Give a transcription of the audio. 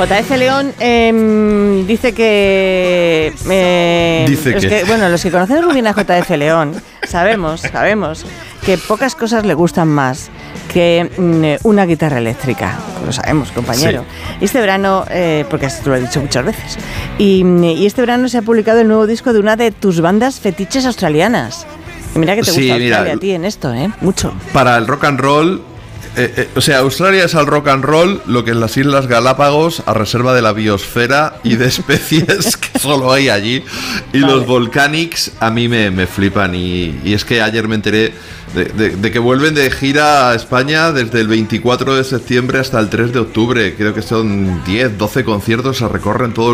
JF León dice que... bueno, los que conocemos muy bien a JF León sabemos que pocas cosas le gustan más que una guitarra eléctrica. Lo sabemos, compañero. Sí. Este verano, porque esto lo he dicho muchas veces, y este verano se ha publicado el nuevo disco de una de tus bandas fetiches australianas. Y mira que te gusta Australia a ti en esto, mucho. Para el rock and roll... Australia es al rock and roll lo que es las Islas Galápagos a reserva de la biosfera y de especies que solo hay allí. Y vale. Los Volcanics a mí me flipan. Y es que ayer me enteré de que vuelven de gira a España desde el 24 de septiembre hasta el 3 de octubre. Creo que son 10, 12 conciertos, se recorren todo el